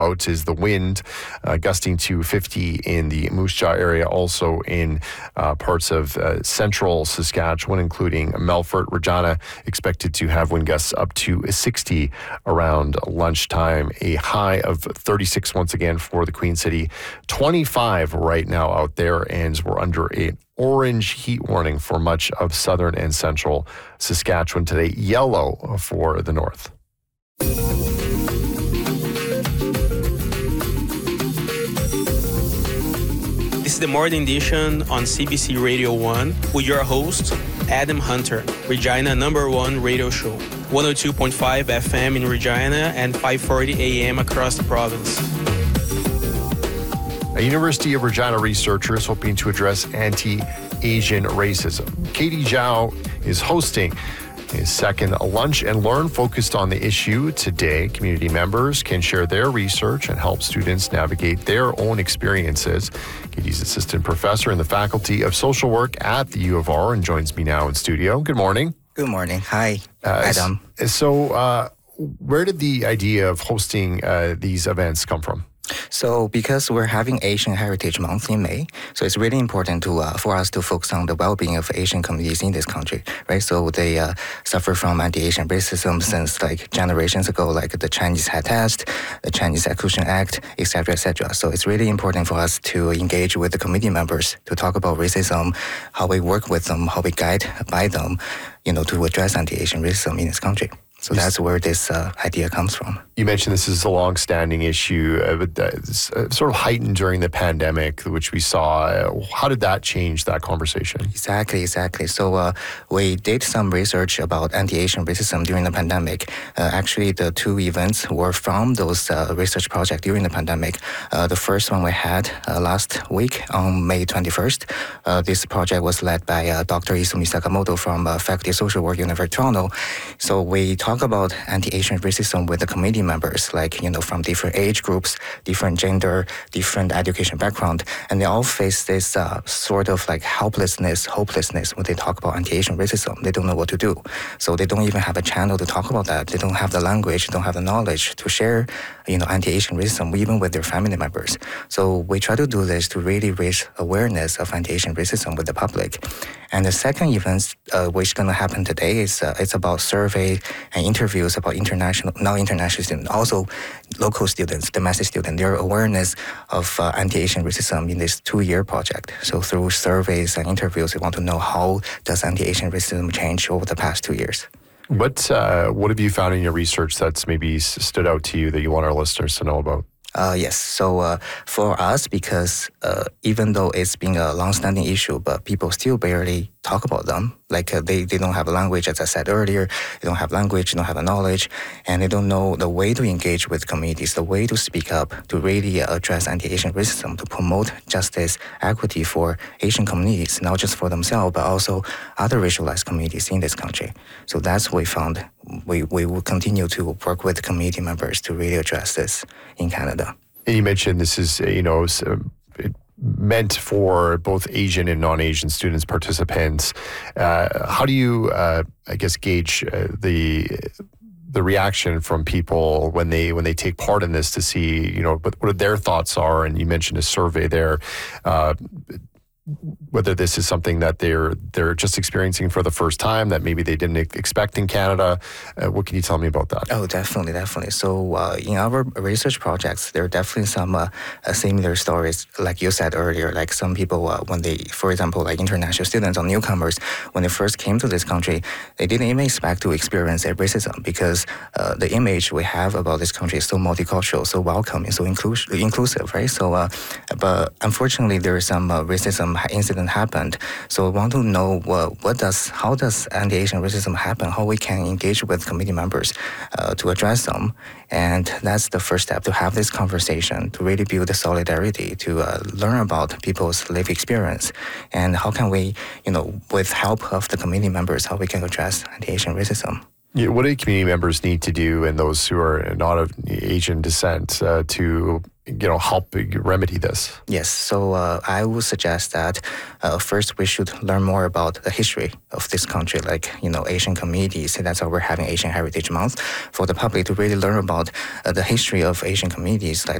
out is the wind, gusting to 50 in the Moose Jaw area, also in parts of central Saskatchewan, including Melfort. Regina expected to have wind gusts up to 60 around lunchtime. A high of 36 once again for the Queen City. 25 right now out there, and we're under an orange heat warning for much of southern and central Saskatchewan today. Yellow for the north. This is the morning edition on CBC Radio 1 with your host, Adam Hunter, Regina #1 radio show. 102.5 FM in Regina and 5:40 AM across the province. A University of Regina researcher is hoping to address anti-Asian racism. Katie Zhao is hosting his second Lunch and Learn focused on the issue. Today, community members can share their research and help students navigate their own experiences. Katie's assistant professor in the Faculty of Social Work at the U of R and joins me now in studio. Good morning. Good morning. Hi, Adam. So where did the idea of hosting these events come from? So because we're having Asian Heritage Month in May, so it's really important for us to focus on the well-being of Asian communities in this country, right? So they suffer from anti-Asian racism since like generations ago, like the Chinese Hat Test, the Chinese Exclusion Act, etc., etc. So it's really important for us to engage with the community members to talk about racism, how we work with them, how we guide by them, to address anti-Asian racism in this country. So that's where this idea comes from. You mentioned this is a long-standing issue, sort of heightened during the pandemic, which we saw. How did that change that conversation? Exactly. So we did some research about anti-Asian racism during the pandemic. Actually, the two events were from those research projects during the pandemic. The first one we had last week on May 21st. This project was led by Dr. Izumi Sakamoto from Faculty of Social Work, University of Toronto. So we talk about anti-Asian racism with the community members, from different age groups, different gender, different education background, and they all face this sort of like hopelessness when they talk about anti-Asian racism. They don't know what to do. So they don't even have a channel to talk about that. They don't have the language, don't have the knowledge to share, anti-Asian racism even with their family members. So we try to do this to really raise awareness of anti-Asian racism with the public. And the second event, which is going to happen today, is it's about survey and interviews about non-international students, also local students, domestic students, their awareness of anti-Asian racism in this 2-year project. So through surveys and interviews, we want to know how does anti-Asian racism change over the past 2 years. What have you found in your research that's maybe stood out to you that you want our listeners to know about? Yes. So for us, because even though it's been a long-standing issue, but people still barely talk about them. Like they don't have a language, as I said earlier. They don't have language, they don't have the knowledge, and they don't know the way to engage with communities, the way to speak up, to really address anti-Asian racism, to promote justice, equity for Asian communities, not just for themselves, but also other racialized communities in this country. So that's what we found. We will continue to work with community members to really address this in Canada. And you mentioned this is, meant for both Asian and non-Asian students, participants. How do you, gauge the reaction from people when they take part in this to see, what their thoughts are? And you mentioned a survey there. Whether this is something that they're just experiencing for the first time, that maybe they didn't expect in Canada. What can you tell me about that? Oh, definitely. So in our research projects, there are definitely some similar stories, like you said earlier. Like some people, when they, for example, like international students or newcomers, when they first came to this country, they didn't even expect to experience racism because the image we have about this country is so multicultural, so welcoming, so inclusive, right? So, but unfortunately, there is some racism incident happened. So we want to know how does anti-Asian racism happen, how we can engage with community members to address them. And that's the first step, to have this conversation, to really build the solidarity, to learn about people's lived experience. And how can we, with help of the community members, how we can address anti-Asian racism. Yeah, what do community members need to do, and those who are not of Asian descent, to help remedy this? Yes, so I would suggest that first we should learn more about the history of this country, like Asian communities. That's why we're having Asian Heritage Month, for the public to really learn about the history of Asian communities, like